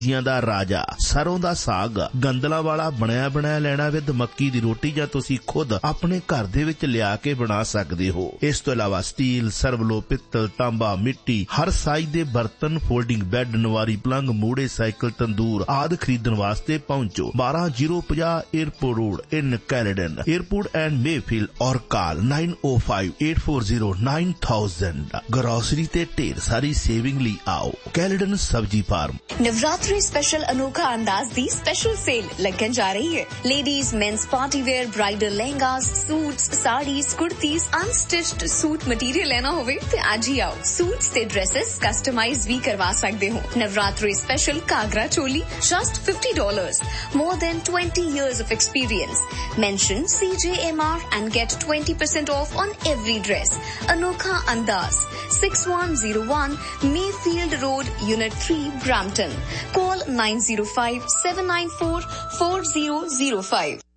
जियां दा राजा सरों दा साग गंदला वाला बनया बनाया लेना विद मक्की दी रोटी जां तुसी खुद अपने घर दे विच लिया के बना सकदे हो। इस तो इलावा स्टील, सर्वलो, पित्तल, तांबा, मिट्टी, हर साइज दे बर्तन, फोल्डिंग बेड, नवारी पलंग, मूड़े, साइकिल, तंदूर आदि खरीदण वास्ते पहुंचो 12050 airport road in Caledon, airport and Mayfield और कॉल 9058409000। ग्रोसरी ते ढेर सारी सेविंग ली आओ कैलेडन सब्जी फार्म। नवरात्रि स्पेशल अनोखा अंदाज दी स्पेशल सेल लगन जा रही है। Ladies, mains party wear, bridal lehengas, suits, saris, kurtis, unstitched suit material लेना होवे ते आज ही आओ। सूट्स ते ड्रेसेस कस्टमाइज भी करवा सकते हो। Navratri special कागरा choli just $50. More than 20 years of experience. Mention CJMR and get 20% off on every dress. Anokha Andaz, 6101 Mayfield Road, Unit 3, Brampton. Call 905-794-4005.